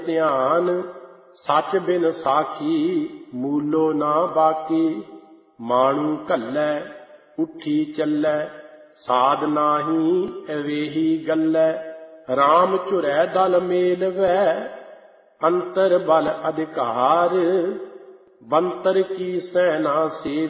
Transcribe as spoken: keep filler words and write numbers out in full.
ਧਿਆਨ, ਸੱਚ ਬਿਨ ਸਾਖੀ ਮੂਲੋ ਨਾ ਬਾਕੀ। ਮਾਣੂ ਘੱਲੈ ਉੱਠੀ ਚੱਲੈ, ਸਾਧ ਨਾਹੀ ਅਵੇਹੀ ਗੱਲੈ। ਰਾਮ ਝੁਰੈ ਦਲ ਮੇਲਵੈ, ਅੰਤਰ ਬਲ ਅਧਿਕਾਰ। ਬੰਤਰ ਕੀ ਸੈਨਾ ਸੇ